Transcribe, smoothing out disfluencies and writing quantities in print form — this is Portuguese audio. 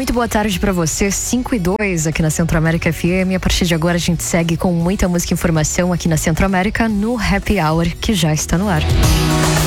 Muito boa tarde pra você, 5:02 aqui na Centro-América FM. A partir de agora a gente segue com muita música e informação aqui na Centro-América no Happy Hour, que já está no ar.